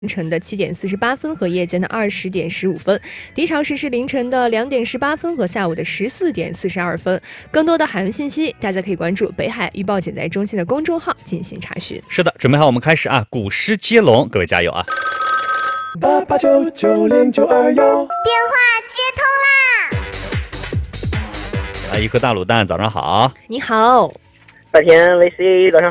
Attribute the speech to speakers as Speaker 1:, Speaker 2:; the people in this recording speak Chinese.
Speaker 1: 凌晨的7点48分和夜间的20点15分，第一场时是凌晨的2点18分和下午的14点42分。更多的海洋信息，大家可以关注北海预报简在中心的公众号进行查询。
Speaker 2: 是的，准备好，我们开始啊！古诗接龙，各位加油啊
Speaker 3: ！88990921，
Speaker 4: 电话接通啦！
Speaker 2: 一颗大卤蛋，早上好。
Speaker 1: 你好，
Speaker 3: 白天雷 C，早上